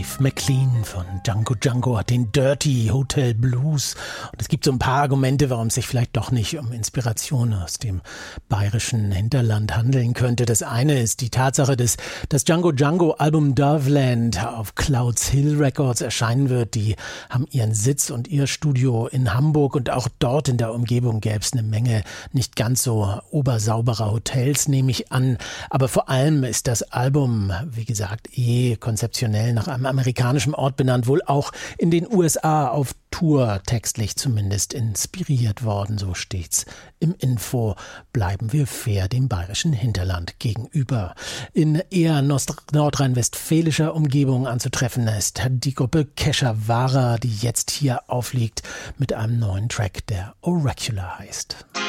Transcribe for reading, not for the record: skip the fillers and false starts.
Dave McLean von Django Django hat den Dirty Hotel Blues. Und es gibt so ein paar Argumente, warum es sich vielleicht doch nicht um Inspiration aus dem bayerischen Hinterland handeln könnte. Das eine ist die Tatsache, dass das Django Django Album Doveland auf Clouds Hill Records erscheinen wird. Die haben ihren Sitz und ihr Studio in Hamburg und auch dort in der Umgebung gäbe es eine Menge nicht ganz so obersauberer Hotels, nehme ich an. Aber vor allem ist das Album, wie gesagt, konzeptionell nach einem amerikanischen Ort benannt, wohl auch in den USA auf Tour textlich zumindest inspiriert worden, so steht's im Info. Bleiben wir fair dem bayerischen Hinterland gegenüber. In eher nordrhein-westfälischer Umgebung anzutreffen ist die Gruppe Kesha Wara, die jetzt hier aufliegt mit einem neuen Track, der Oracular heißt.